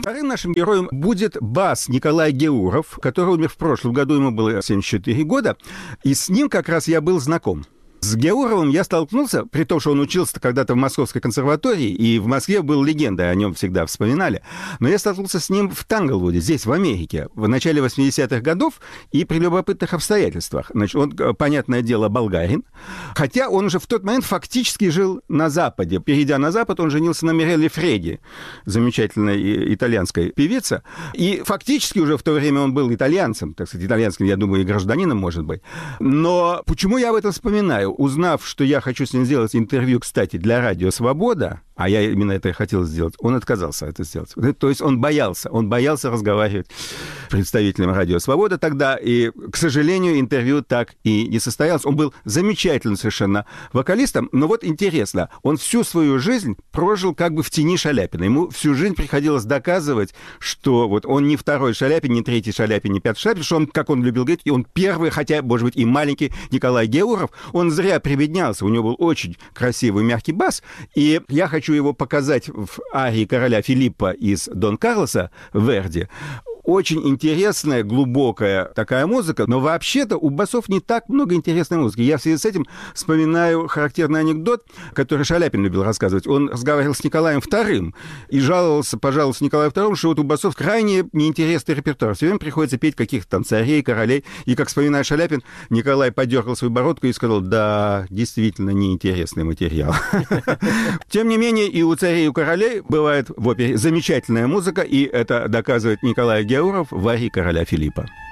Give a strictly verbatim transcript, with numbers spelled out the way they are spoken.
Вторым нашим героем будет бас Николай Геуров, который умер в прошлом году, ему было семьдесят четыре года, и с ним как раз я был знаком. С Геуровым я столкнулся, при том, что он учился когда-то в Московской консерватории, и в Москве был легендой, о нем всегда вспоминали. Но я столкнулся с ним в Танглвуде, здесь, в Америке, в начале восьмидесятых годов, и при любопытных обстоятельствах. Значит, он, понятное дело, болгарин, хотя он уже в тот момент фактически жил на Западе. Перейдя на Запад, он женился на Мирелле Фредди, замечательной итальянской певице, и фактически уже в то время он был итальянцем, так сказать, итальянским, я думаю, и гражданином, может быть. Но почему я об этом вспоминаю? Узнав, что я хочу с ним сделать интервью, кстати, для радио «Свобода», а я именно это и хотел сделать, он отказался это сделать. То есть он боялся, он боялся разговаривать с представителем радио «Свобода» тогда, и, к сожалению, интервью так и не состоялось. Он был замечательным совершенно вокалистом, но вот интересно, он всю свою жизнь прожил как бы в тени Шаляпина. Ему всю жизнь приходилось доказывать, что вот он не второй Шаляпин, не третий Шаляпин, не пятый Шаляпин, что он, как он любил говорить, он первый, хотя, может быть, и маленький Николай Геуров, он зря прибеднялся, у него был очень красивый мягкий бас, и я хочу его показать в арии короля Филиппа из Дон Карлоса Верди. Очень интересная, глубокая такая музыка, но вообще-то у басов не так много интересной музыки. Я в связи с этим вспоминаю характерный анекдот, который Шаляпин любил рассказывать. Он разговаривал с Николаем вторым и жаловался, пожалуйста, Николаю второму, что вот у басов крайне неинтересный репертуар. Все время приходится петь каких-то там царей, королей. И, как вспоминает Шаляпин, Николай подергал свою бородку и сказал: да, действительно неинтересный материал. Тем не менее, и у царей, и у королей бывает в опере замечательная музыка, и это доказывает Николай Геуров в арии короля Филиппа.